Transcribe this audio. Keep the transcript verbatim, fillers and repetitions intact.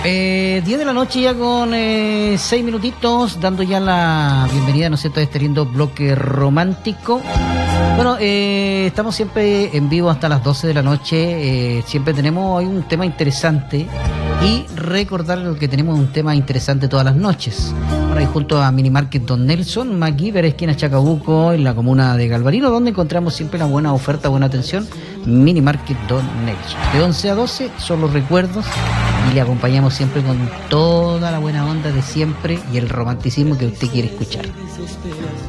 Eh, diez de la noche ya con eh, seis minutitos, dando ya la bienvenida, ¿no es cierto?, a este lindo bloque romántico. Bueno, eh, estamos siempre en vivo hasta las doce de la noche, eh, siempre tenemos hoy un tema interesante y recordar que tenemos un tema interesante todas las noches. Bueno, ahí junto a Mini Market Don Nelson, MacGyver, esquina Chacabuco, en la comuna de Galvarino, donde encontramos siempre una buena oferta, buena atención. Mini Market Don Nelson. De once a doce son los recuerdos y le acompañamos siempre con toda la buena onda de siempre y el romanticismo que usted quiere escuchar.